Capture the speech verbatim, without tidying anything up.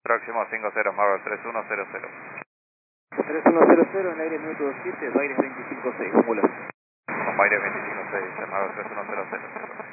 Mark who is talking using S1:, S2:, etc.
S1: Próximo cinco cero, Marvel tres uno cero cero.
S2: tres uno cero cero, en el aire minuto siete, Baires veinticinco seis, acumula.
S1: Con Baires veinticinco seis, Marvel tres uno cero cero.